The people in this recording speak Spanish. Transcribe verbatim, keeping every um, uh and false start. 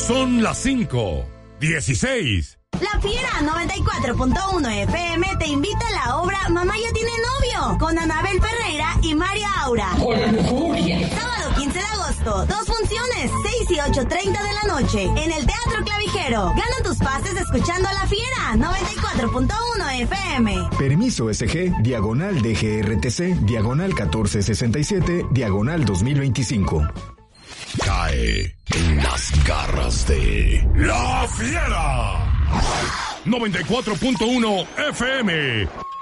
Son las cinco, dieciséis. La Fiera noventa y cuatro punto uno F M te invita a la obra Mamá ya tiene novio, con Anabel Ferreira y María Aura. ¡Con lujuria! Sábado quince de agosto, dos funciones, seis y ocho treinta de la noche, en el Teatro Clavijero. Gana tus pases escuchando a La Fiera noventa y cuatro punto uno F M. Permiso S G, diagonal D G R T C, diagonal catorce sesenta y siete, diagonal dos mil veinticinco. Cae en las garras de La Fiera noventa y cuatro punto uno F M.